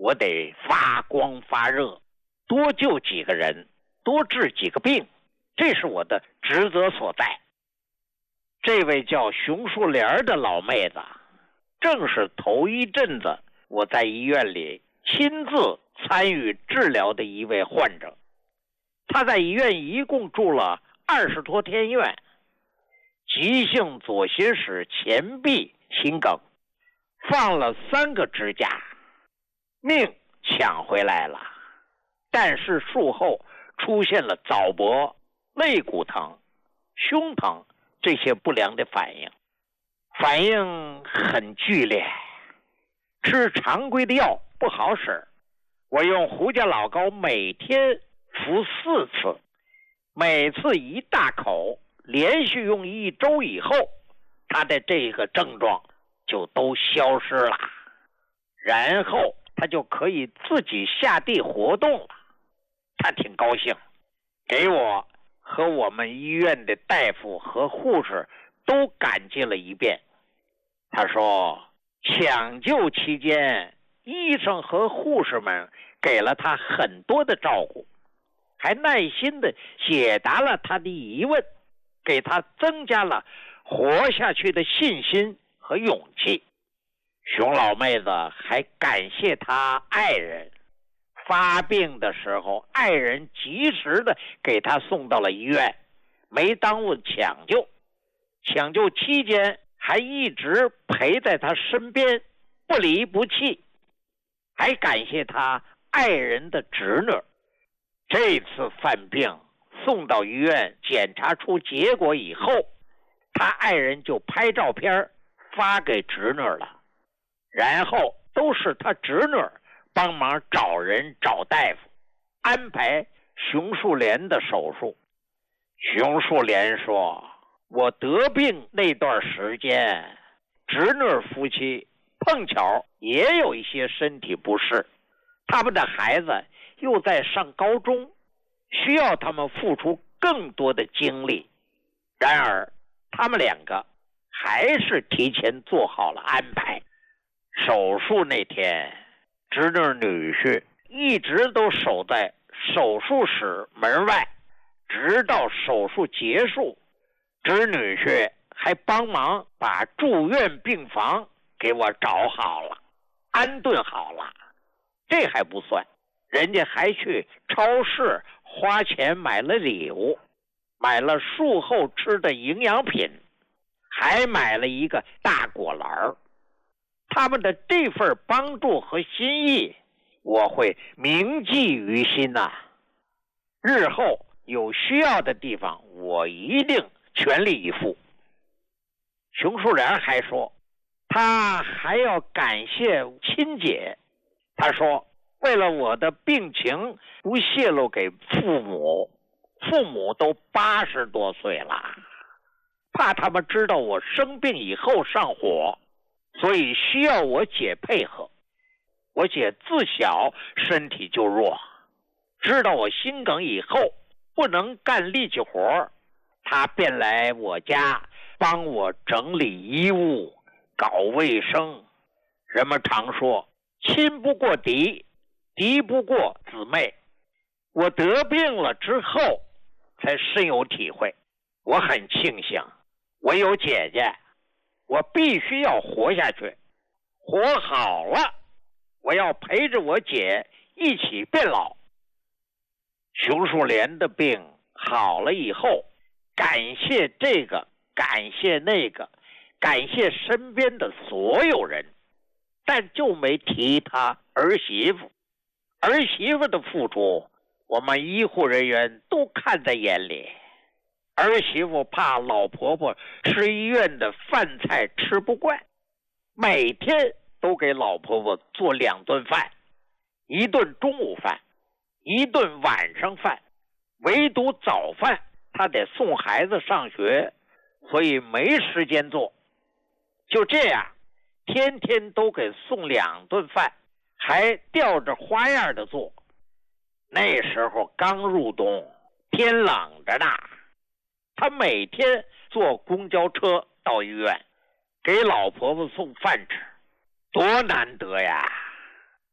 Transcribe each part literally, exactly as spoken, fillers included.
我得发光发热，多救几个人，多治几个病，这是我的职责所在。这位叫熊树莲的老妹子，正是头一阵子我在医院里亲自参与治疗的一位患者。她在医院一共住了二十多天院，急性左心室前壁心梗，放了三个支架，命抢回来了，但是术后出现了早搏、肋骨疼、胸疼这些不良的反应，反应很剧烈，吃常规的药不好使。我用胡家老膏每天服四次，每次一大口，连续用一周以后，他的这个症状就都消失了，然后他就可以自己下地活动了。他挺高兴，给我和我们医院的大夫和护士都感激了一遍。他说，抢救期间，医生和护士们给了他很多的照顾，还耐心地解答了他的疑问，给他增加了活下去的信心和勇气。熊老妹子还感谢她爱人，发病的时候，爱人及时的给她送到了医院，没耽误抢救。抢救期间还一直陪在她身边，不离不弃。还感谢她爱人的侄女。这次犯病送到医院检查出结果以后，他爱人就拍照片发给侄女了，然后都是他侄女帮忙找人找大夫，安排熊树莲的手术。熊树莲说，我得病那段时间，侄女夫妻碰巧也有一些身体不适，他们的孩子又在上高中，需要他们付出更多的精力。然而他们两个还是提前做好了安排。手术那天，侄女女婿一直都守在手术室门外，直到手术结束，侄女婿还帮忙把住院病房给我找好了，安顿好了。这还不算，人家还去超市花钱买了礼物，买了术后吃的营养品，还买了一个大果篮。他们的这份帮助和心意，我会铭记于心呐、啊。日后有需要的地方，我一定全力以赴。熊树莲还说，他还要感谢亲姐。他说，为了我的病情不泄露给父母，父母都八十多岁了，怕他们知道我生病以后上火，所以需要我姐配合。我姐自小身体就弱，知道我心梗以后不能干力气活，她便来我家帮我整理衣物，搞卫生。人们常说，亲不过敌，敌不过姊妹。我得病了之后才深有体会，我很庆幸我有姐姐，我必须要活下去，活好了，我要陪着我姐一起变老。熊树莲的病好了以后，感谢这个，感谢那个，感谢身边的所有人，但就没提他儿媳妇。儿媳妇的付出，我们医护人员都看在眼里。儿媳妇怕老婆婆吃医院的饭菜吃不惯，每天都给老婆婆做两顿饭，一顿中午饭，一顿晚上饭，唯独早饭她得送孩子上学，所以没时间做。就这样，天天都给送两顿饭，还吊着花样的做。那时候刚入冬，天冷着呢，他每天坐公交车到医院，给老婆婆送饭吃，多难得呀！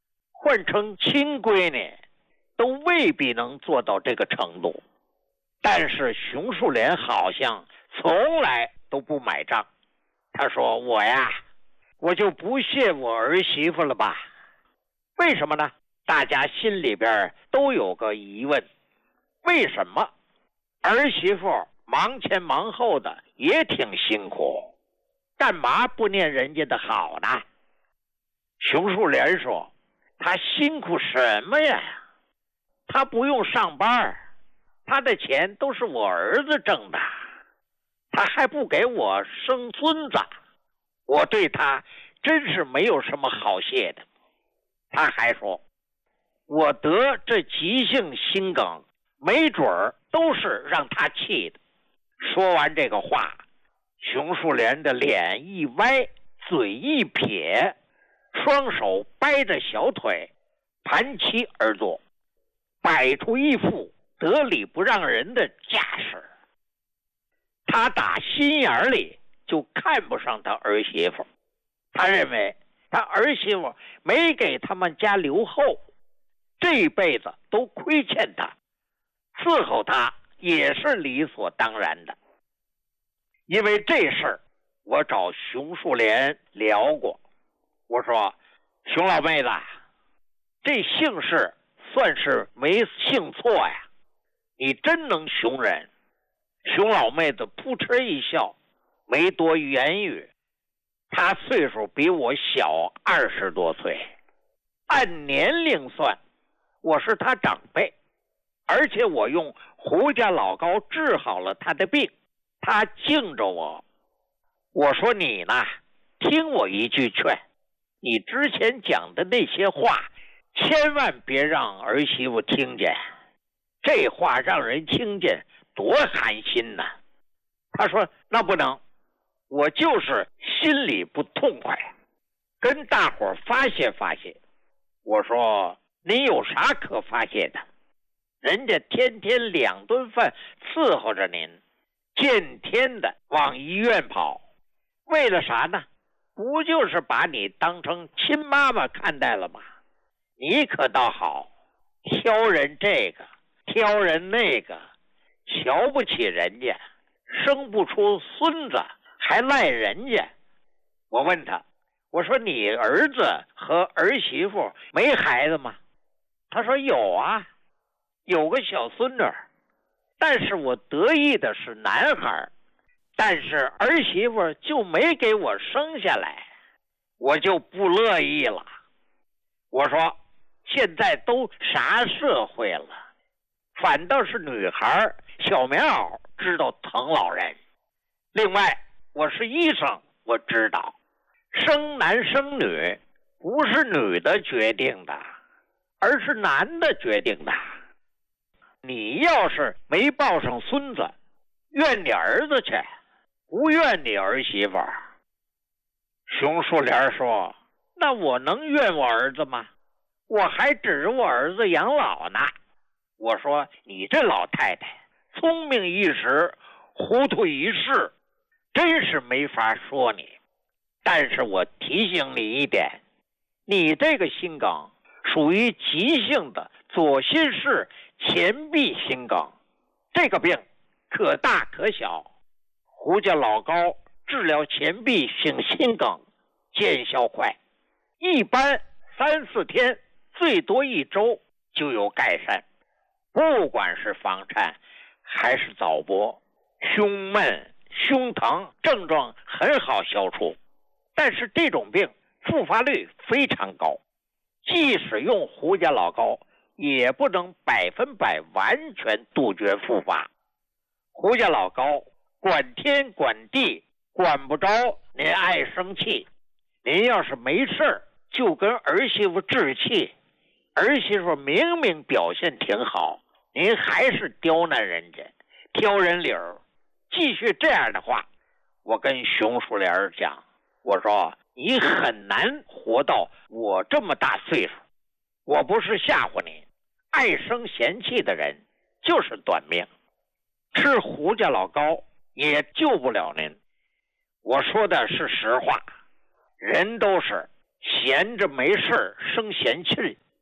换成亲闺女，都未必能做到这个程度。但是熊树莲好像从来都不买账。他说：“我呀，我就不屑我儿媳妇了吧？为什么呢？大家心里边都有个疑问，为什么儿媳妇忙前忙后的也挺辛苦，干嘛不念人家的好呢？”熊树莲说：“他辛苦什么呀？他不用上班，他的钱都是我儿子挣的，他还不给我生孙子，我对他真是没有什么好谢的。”他还说：“我得这急性心梗，没准儿都是让他气的。”说完这个话，熊树莲的脸一歪，嘴一撇，双手掰着小腿，盘膝而坐，摆出一副得理不让人的架势。他打心眼里就看不上他儿媳妇，他认为他儿媳妇没给他们家留后，这辈子都亏欠他，伺候他也是理所当然的。因为这事儿，我找熊树莲聊过，我说：“熊老妹子，这姓氏算是没姓错呀，你真能熊人。”熊老妹子扑哧一笑，没多言语。她岁数比我小二十多岁，按年龄算，我是她长辈，而且我用胡家老高治好了她的病，她敬着我。我说：“你呢，听我一句劝，你之前讲的那些话，千万别让儿媳妇听见，这话让人听见多寒心呐。”他说：“那不能，我就是心里不痛快，跟大伙儿发泄发泄。”我说：“您有啥可发泄的？人家天天两顿饭伺候着您，见天的往医院跑，为了啥呢？不就是把你当成亲妈妈看待了吗？你可倒好，挑人这个挑人那个，瞧不起人家，生不出孙子还赖人家。”我问他，我说：“你儿子和儿媳妇没孩子吗？”他说：“有啊，有个小孙女，但是我得意的是男孩，但是儿媳妇就没给我生下来，我就不乐意了。”我说：“现在都啥社会了，反倒是女孩小棉袄知道疼老人。另外，我是医生，我知道生男生女不是女的决定的，而是男的决定的。你要是没抱上孙子，怨你儿子去，不怨你儿媳妇。”熊树莲说：“那我能怨我儿子吗？我还指着我儿子养老呢。”我说：“你这老太太聪明一时，糊涂一世，真是没法说你。但是我提醒你一点，你这个心梗属于急性的左心室前壁心梗，这个病可大可小。胡家老高治疗前壁性心梗见效快，一般三四天，最多一周就有改善。不管是房颤还是早搏，胸闷胸疼症状很好消除。但是这种病复发率非常高，即使用胡家老高也不能百分百完全杜绝复发。胡家老高管天管地，管不着您爱生气，您要是没事就跟儿媳妇置气，儿媳妇明明表现挺好，您还是刁难人家，挑人理儿。继续这样的话，我跟熊树莲讲，我说你很难活到我这么大岁数。我不是吓唬你，爱生嫌气的人就是短命，吃胡家老高也救不了您。我说的是实话，人都是闲着没事生闲气，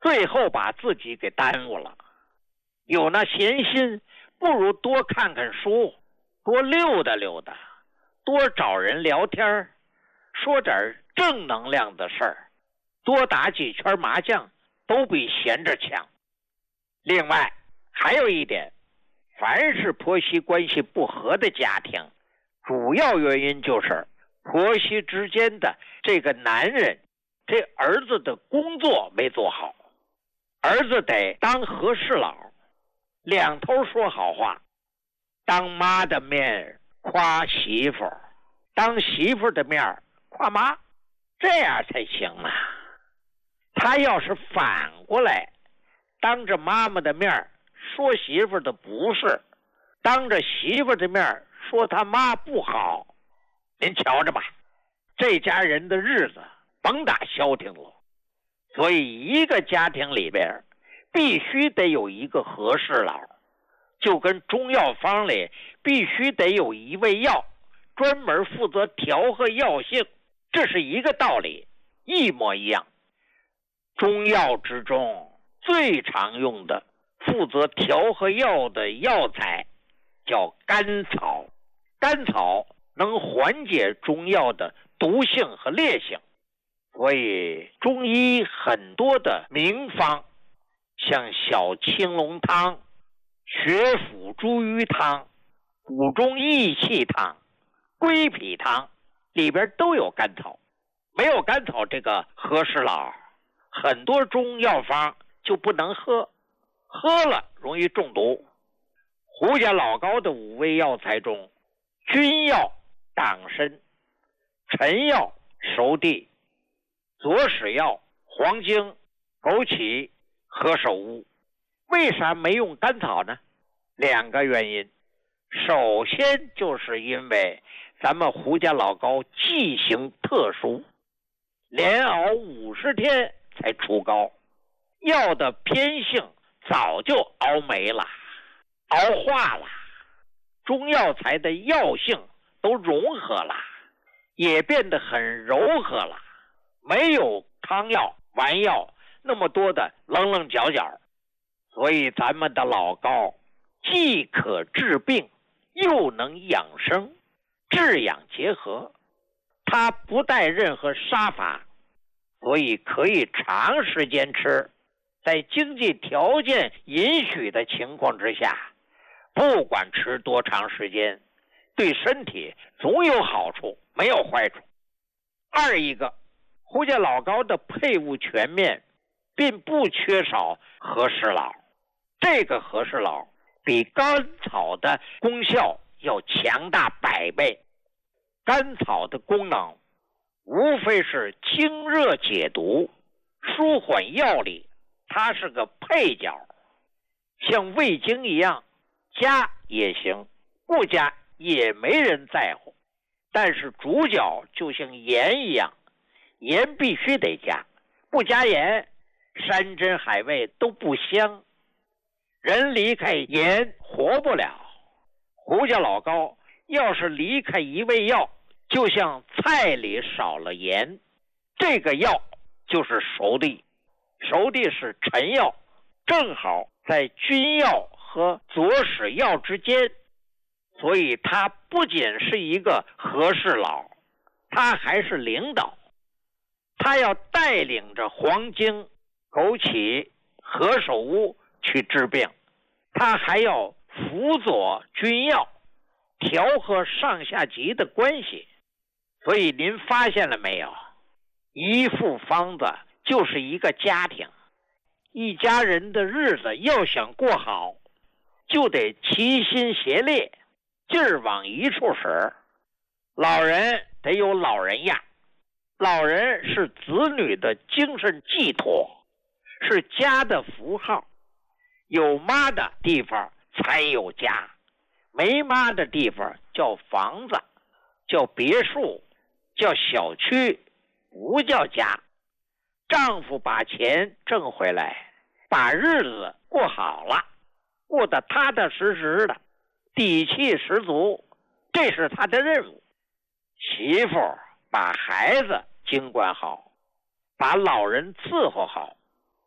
最后把自己给耽误了。有那闲心，不如多看看书，多溜达溜达，多找人聊天，说点正能量的事儿，多打几圈麻将，都比闲着强。另外还有一点，凡是婆媳关系不和的家庭，主要原因就是婆媳之间的这个男人，这儿子的工作没做好。儿子得当和事佬，两头说好话，当妈的面夸媳妇，当媳妇的面夸妈，这样才行啊。他要是反过来，当着妈妈的面说媳妇的不是，当着媳妇的面说他妈不好，您瞧着吧，这家人的日子甭打消停了。所以一个家庭里边必须得有一个和事佬，就跟中药方里必须得有一味药专门负责调和药性，这是一个道理，一模一样。中药之中最常用的负责调和药的药材叫甘草，甘草能缓解中药的毒性和烈性，所以中医很多的名方，像小青龙汤、血府茱萸汤、补中益气汤、归脾汤里边都有甘草。没有甘草这个和事佬，很多中药方就不能喝，喝了容易中毒。胡家老高的五味药材中，君药党参，陈药熟地，左使药黄精、枸杞、何首乌。为啥没用甘草呢？两个原因。首先就是因为咱们胡家老高剂型特殊，连熬五十天才出膏，药的偏性早就熬没了，熬化了，中药材的药性都融合了，也变得很柔和了，没有汤药丸药那么多的棱棱角角。所以咱们的老高既可治病又能养生，治养结合，它不带任何杀伐，所以可以长时间吃，在经济条件允许的情况之下，不管吃多长时间，对身体总有好处，没有坏处。二一个，胡家老高的配伍全面，并不缺少和事佬，这个和事佬比甘草的功效要强大百倍。甘草的功能无非是清热解毒、舒缓药力，它是个配角，像味精一样，加也行，不加也没人在乎。但是主角就像盐一样，盐必须得加，不加盐，山珍海味都不香。人离开盐活不了。胡家老高要是离开一味药，就像菜里少了盐，这个药就是熟地。熟地是陈药，正好在君药和左使药之间，所以他不仅是一个和事佬，他还是领导。他要带领着黄精、枸杞、何首乌去治病，他还要辅佐君药，调和上下级的关系。所以您发现了没有，一副方子就是一个家庭，一家人的日子要想过好，就得齐心协力，劲儿往一处使。老人得有老人样，老人是子女的精神寄托，是家的符号。有妈的地方才有家，没妈的地方叫房子，叫别墅，叫小区，不叫家。丈夫把钱挣回来，把日子过好了，过得踏踏实实的，底气十足，这是他的任务。媳妇把孩子经管好，把老人伺候好，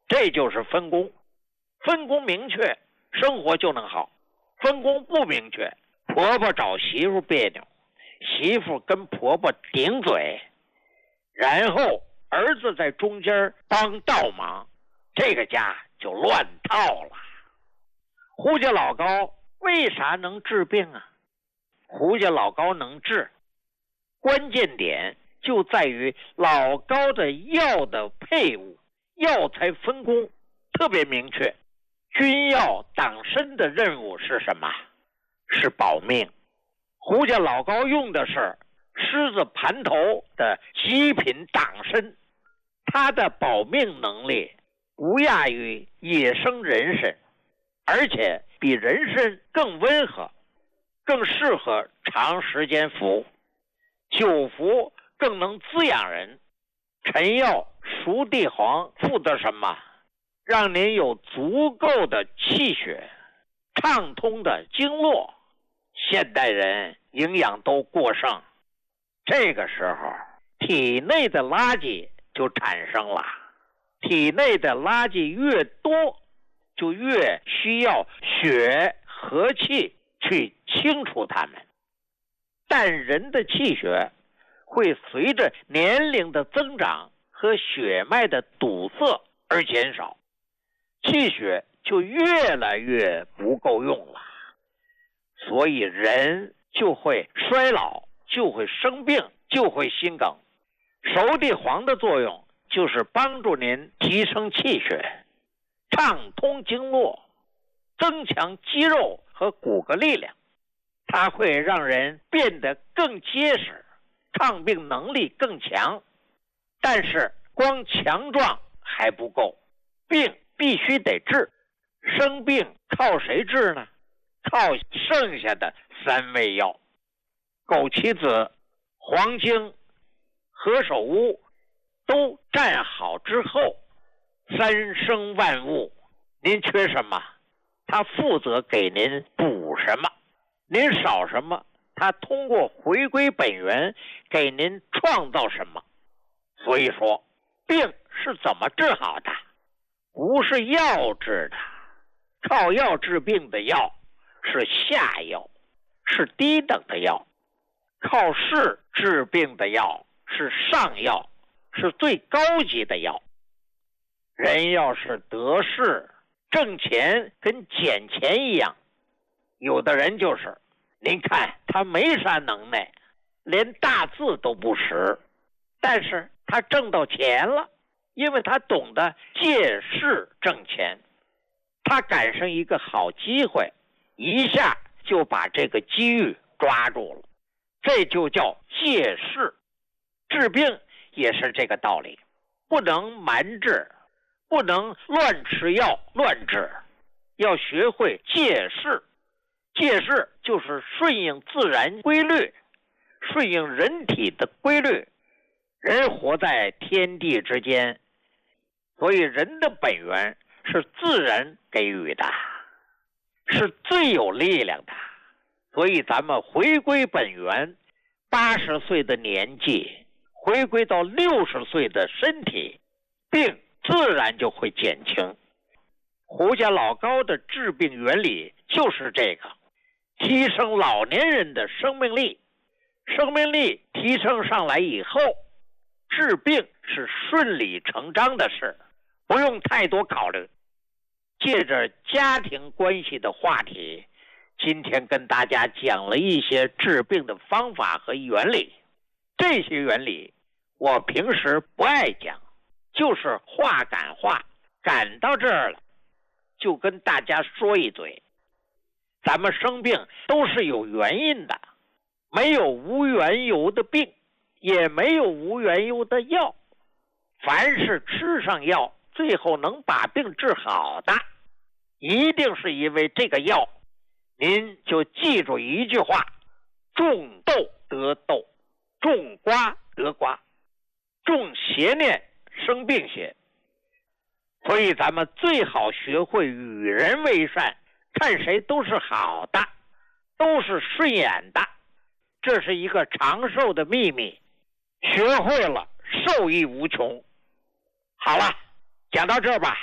这就是分工。分工明确，生活就能好；分工不明确，婆婆找媳妇别扭，媳妇跟婆婆顶嘴，然后儿子在中间帮倒忙，这个家就乱套了。胡家老高为啥能治病啊？胡家老高能治，关键点就在于老高的药的配伍，药材分工特别明确。君药党参的任务是什么？是保命。胡家老高用的是狮子盘头的极品党参，它的保命能力不亚于野生人参，而且比人参更温和，更适合长时间服，久服更能滋养人。陈药、熟地黄负责什么？让您有足够的气血，畅通的经络。现代人营养都过剩，这个时候体内的垃圾就产生了，体内的垃圾越多，就越需要血和气去清除它们。但人的气血会随着年龄的增长和血脉的堵塞而减少，气血就越来越不够用了，所以人就会衰老，就会生病，就会心梗。熟地黄的作用就是帮助您提升气血，畅通经络，增强肌肉和骨骼力量，它会让人变得更结实，抗病能力更强。但是光强壮还不够，病必须得治。生病靠谁治呢？靠剩下的三味药：枸杞子、黄精、何首乌都站好之后，三生万物，您缺什么，他负责给您补什么；您少什么，他通过回归本源给您创造什么。所以说，病是怎么治好的？不是药治的，靠药治病的药是下药，是低等的药；靠势治病的药是上药，是最高级的药。人要是得势挣钱跟捡钱一样，有的人就是您看他没啥能耐，连大字都不识，但是他挣到钱了，因为他懂得借势挣钱，他赶上一个好机会，一下就把这个机遇抓住了，这就叫借势。治病也是这个道理，不能蛮治，不能乱吃药乱治，要学会借势。借势就是顺应自然规律，顺应人体的规律。人活在天地之间，所以人的本源是自然给予的，是最有力量的。所以咱们回归本源，八十岁的年纪回归到六十岁的身体，病自然就会减轻。胡家老高的治病原理就是这个，提升老年人的生命力。生命力提升上来以后，治病是顺理成章的事，不用太多考虑。借着家庭关系的话题，今天跟大家讲了一些治病的方法和原理。这些原理我平时不爱讲，就是话赶话，赶到这儿了就跟大家说一嘴。咱们生病都是有原因的，没有无缘由的病，也没有无缘由的药。凡是吃上药最后能把病治好的，一定是因为这个药。您就记住一句话：种豆得豆，种瓜得瓜，种邪念生病邪。所以咱们最好学会与人为善，看谁都是好的，都是顺眼的，这是一个长寿的秘密，学会了受益无穷。好了，讲到这儿吧。